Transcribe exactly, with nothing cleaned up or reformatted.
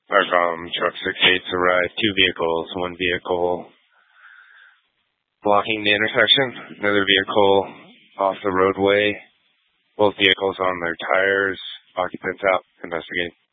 Arcom Truck six eights arrived. Two vehicles. One vehicle blocking the intersection. Another vehicle off the roadway. Both vehicles on their tires. Occupants out. Investigating.